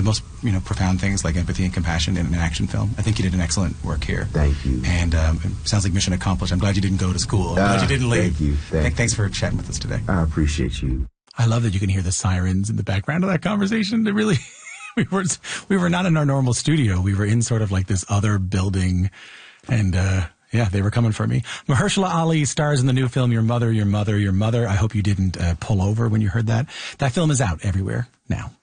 the most, profound things like empathy and compassion in an action film. I think you did an excellent work here. Thank you. And it sounds like mission accomplished. I'm glad you didn't go to school. I'm glad you didn't leave. Thank you. Thanks for chatting with us today. I appreciate you. I love that you can hear the sirens in the background of that conversation. It really, we were not in our normal studio. We were in sort of like this other building, and yeah, they were coming for me. Mahershala Ali stars in the new film Your Mother, Your Mother, Your Mother. I hope you didn't pull over when you heard that. That film is out everywhere now.